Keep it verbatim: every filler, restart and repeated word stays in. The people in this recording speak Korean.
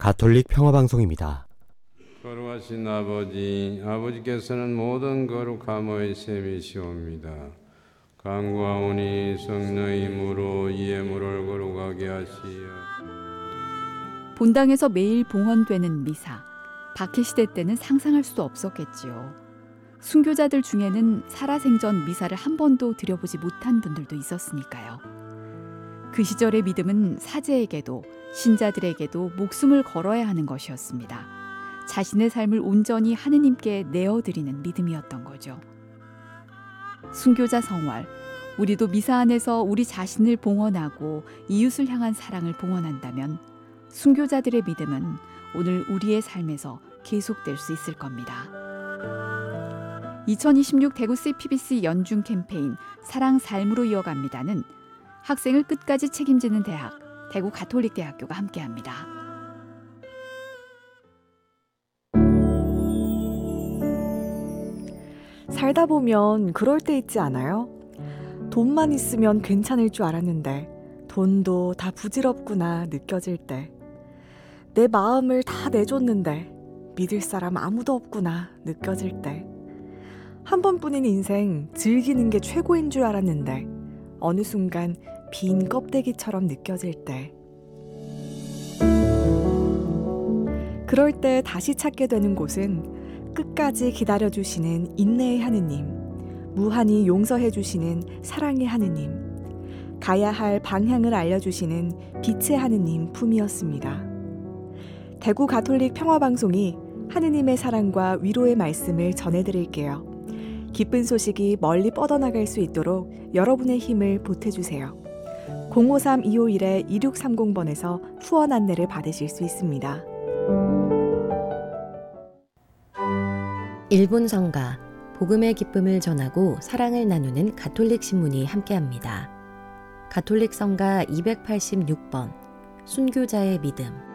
가톨릭 평화방송입니다. 거룩하신 아버지, 아버지께서는 모든 거룩함의 셈이시옵니다. 간구하오니 성령의 힘으로 이의 물을 거룩하게 하시어. 본당에서 매일 봉헌되는 미사, 박해시대 때는 상상할 수도 없었겠지요. 순교자들 중에는 살아생전 미사를 한 번도 드려보지 못한 분들도 있었으니까요. 그 시절의 믿음은 사제에게도 신자들에게도 목숨을 걸어야 하는 것이었습니다. 자신의 삶을 온전히 하느님께 내어드리는 믿음이었던 거죠. 순교자 성활, 우리도 미사 안에서 우리 자신을 봉헌하고 이웃을 향한 사랑을 봉헌한다면 순교자들의 믿음은 오늘 우리의 삶에서 계속될 수 있을 겁니다. 이천이십육 대구 씨피비씨 연중 캠페인 사랑 삶으로 이어갑니다는 학생을 끝까지 책임지는 대학, 대구 가톨릭대학교가 함께합니다. 살다 보면 그럴 때 있지 않아요? 돈만 있으면 괜찮을 줄 알았는데 돈도 다 부질없구나 느껴질 때, 내 마음을 다 내줬는데 믿을 사람 아무도 없구나 느껴질 때, 한 번뿐인 인생 즐기는 게 최고인 줄 알았는데 어느 순간 빈 껍데기처럼 느껴질 때, 그럴 때 다시 찾게 되는 곳은 끝까지 기다려주시는 인내의 하느님, 무한히 용서해주시는 사랑의 하느님, 가야 할 방향을 알려주시는 빛의 하느님 품이었습니다. 대구 가톨릭 평화방송이 하느님의 사랑과 위로의 말씀을 전해드릴게요. 기쁜 소식이 멀리 뻗어나갈 수 있도록 여러분의 힘을 보태주세요. 공오삼 이오일 이육삼공 번에서 후원 안내를 받으실 수 있습니다. 일본 성가, 복음의 기쁨을 전하고 사랑을 나누는 가톨릭 신문이 함께합니다. 가톨릭 성가 이백팔십육 번, 순교자의 믿음.